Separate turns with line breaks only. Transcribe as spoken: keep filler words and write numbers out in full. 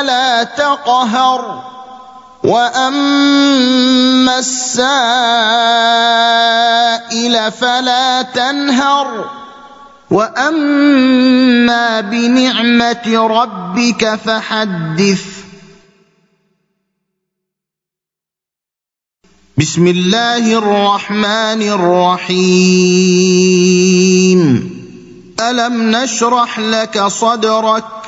فلا تقهر وأما السائل فلا تنهر وأما بنعمة ربك فحدث. بسم الله الرحمن الرحيم. ألم نشرح لك صدرك